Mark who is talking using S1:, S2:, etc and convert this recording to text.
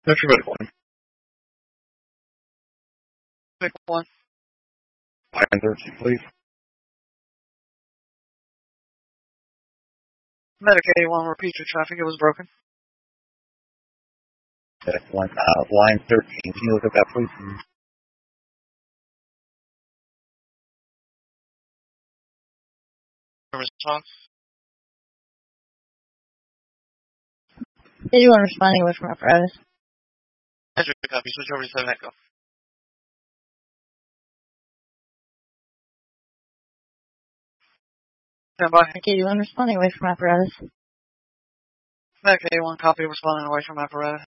S1: Metro Medic 1.
S2: Medic 1.
S1: Line 13, please.
S2: Medic 81, repeat your traffic, it was broken.
S1: Line 13, can you look at that, please?
S2: Response.
S3: 81 responding away from apparatus.
S2: Measure copy, switch over to 7 Echo. Stand by.
S3: Medic 81 responding away from apparatus.
S2: Medic 81, copy, responding away from apparatus.